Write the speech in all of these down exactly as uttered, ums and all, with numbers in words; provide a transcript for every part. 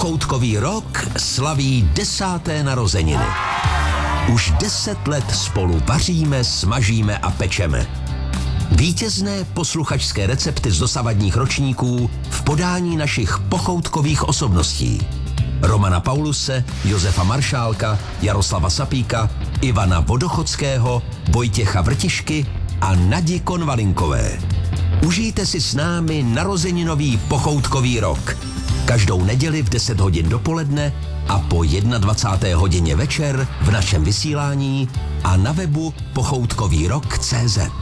Pochoutkový rok slaví desáté narozeniny. Už deset let spolu vaříme, smažíme a pečeme. Vítězné posluchačské recepty z dosavadních ročníků v podání našich pochoutkových osobností. Romana Pauluse, Josefa Maršálka, Jaroslava Sapíka, Ivana Vodochodského, Vojtěcha Vrtišky a Nadi Konvalinkové. Užijte si s námi narozeninový pochoutkový rok. Každou neděli v deset hodin dopoledne a po dvacáté první hodině večer v našem vysílání a na webu pochoutkový rok tečka cé zet.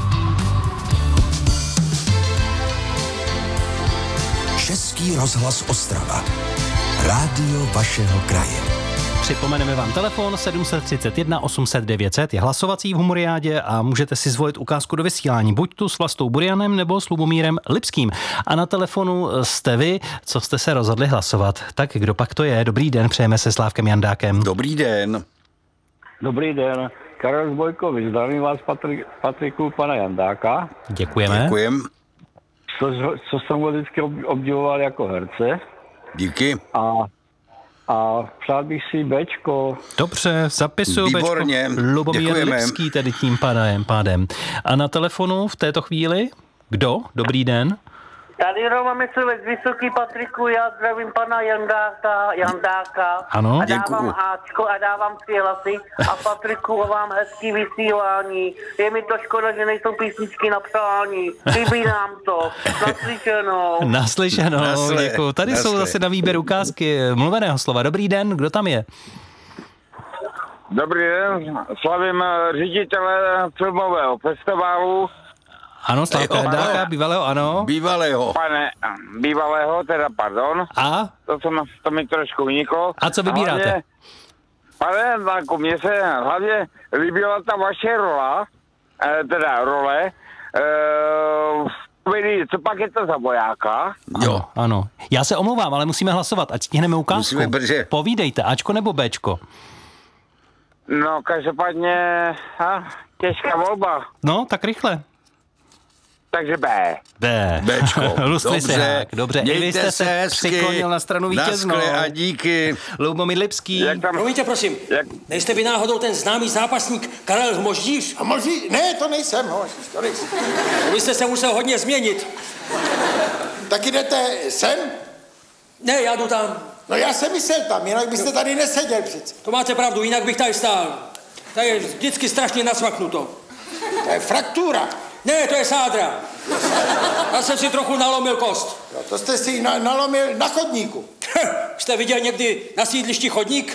Český rozhlas Ostrava. Rádio vašeho kraje. Připomeneme vám telefon sedm set třicet jedna osm set devět set, je hlasovací v Humoriádě a můžete si zvolit ukázku do vysílání, buď tu s Vlastou Burianem nebo s Lubomírem Lipským. A na telefonu jste vy, co jste se rozhodli hlasovat. Tak kdo pak to je? Dobrý den, přejeme se Slávkem Jandákem. Dobrý den. Dobrý den, Karel z Bojkovic, zdravím vás Patrik, Patriku, pana Jandáka. Děkujeme. Děkujem. Co, co jsem ho vždycky obdivoval jako herce. Díky. A A přál bych si Bčko. Dobře, zapisuju Výborně. Bčko. Lubomír Děkujeme. Lipský tedy tím pádem, pádem. A na telefonu v této chvíli kdo? Dobrý den. Tady Roma Myslivec Vysoký, Patriku, já zdravím pana Jandáka, Jandáka. Ano, a děkuju. dávám Ačko a dávám si hlasy a Patriku vám hezký vysílání. Je mi to škoda, že nejsou písničky na přání. Chybí nám to. Naslyšenou. Naslyšeno, Nasle. děkuju. Tady Nasle. jsou zase na výběr ukázky mluveného slova. Dobrý den, kdo tam je? Dobrý den, slavím ředitele filmového festivalu, Ano, Slávka Jo, Jandáka, ano. bývalého, ano. Bývalého. pane bývalého, teda pardon, A? to, jsem, to mi trošku uniklo. A co vybíráte? Hlavně, pane Jandáku, mně se hlavně líbila ta vaše rola, eh, teda role, eh, v komedii Co pak je to za vojáka? Jo. Ano, ano. Já se omlouvám, ale musíme hlasovat, ať stihneme ukázku. Musíme, protože- Povídejte, Ačko nebo Bčko? No, každopádně, ha, těžká volba, No, tak rychle. takže B. D. Bčko. Lustli Dobře. se, dobře. I vy Mějte jste se se hezky. přiklonil na stranu vítěznou. Naschle a díky. Lubomír Lipský. Jak tam, Promiňte, prosím, jak, nejste vy náhodou ten známý zápasník Karel Moždíř? A moží, ne, to nejsem, no, to nejsem. Vy jste se musel hodně změnit. Taky jdete sem? Ne, já jdu tam. No já jsem myslel tam, jinak byste tady neseděl přece. To máte pravdu, jinak bych tady stál. Tady je vždycky strašně nasvaknuto. To je fraktura. Ne, to je sádra. Já jsem si trochu nalomil kost. No, to jste si na, nalomil na chodníku. Jste viděl někdy na sídlišti chodník?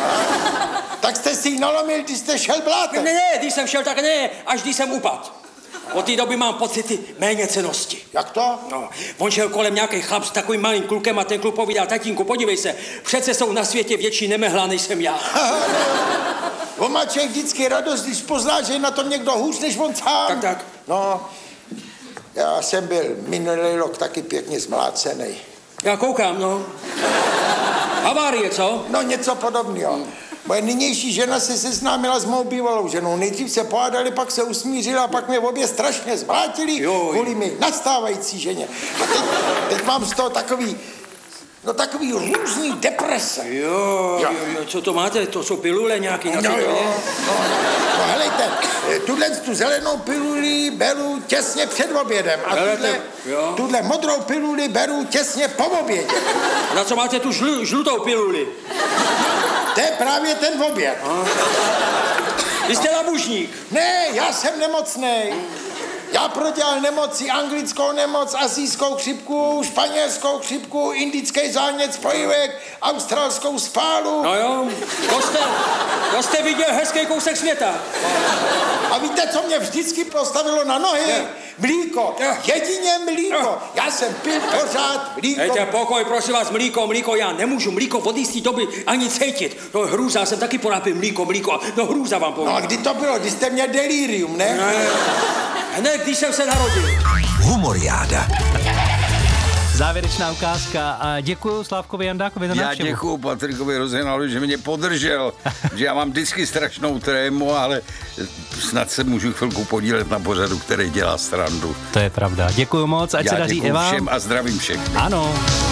Tak jste si ji nalomil, když jste šel Ne, blátem. ne, když jsem šel, tak ne, až když jsem upadl. Od té doby mám pocity méněcennosti. Jak to? No, on šel kolem nějaký chlap s takovým malým klukem a ten kluk povídal, tatínku, podívej se, přece jsou na světě větší nemehla, než jsem já. On má člověk vždycky radost, když pozná, že je na tom někdo hůř, než on sám. Tak, tak. No, já jsem byl minulý rok taky pěkně zmlácený. Já koukám, no. Havárie, co? No, něco podobného. Moje nynější žena se seznámila s mou bývalou ženou. Nejdřív se pohádali, pak se usmířila, pak mě obě strašně zmlátili kvůli mi nastávající ženě. A teď, teď mám z toho takový, no takový různý deprese. Jo, jo, jo, co to máte? To jsou pilule nějaký? Na No co to jo, je? no, no helejte, tuhle tu zelenou piluli beru těsně před obědem a Hele, tuhle, to- jo. tuhle modrou piluli beru těsně po obědě. Na co máte tu žlu, žlutou piluli? To je právě ten oběd. Vy jste labužník. Ne, já jsem nemocnej. Já prodělal nemoci, anglickou nemoc, asijskou chřipku, španělskou chřipku, indický zánět spojivek, australskou spálu. No jo, to jste, to jste viděl hezký kousek světa. A víte, co mě vždycky postavilo na nohy? Ne. Mlíko. Ne. Jedině mlíko. Ne. Já jsem pil pořád mlíko. Dejte pokoj, prosím vás, mlíko, mlíko, já nemůžu mlíko od jistý doby ani cítit. To je hrůza, já jsem taky porápil mlíko, mlíko, no hrůza vám No povím. a kdy to bylo? Kdy jste měl delirium, ne? Ne, hned, když jsem se narodil. Humoriáda. Závěrečná ukázka a děkuji Slávkovi Jandákovi za Já návštěvu. děkuju Patrikovi Rozenalu, že mě podržel, že já mám vždycky strašnou trému, ale snad se můžu chvilku podílet na pořadu, který dělá srandu. To je pravda. Děkuji moc, ať se Já daří i děkuju vám. všem a zdravím všechny. Ano.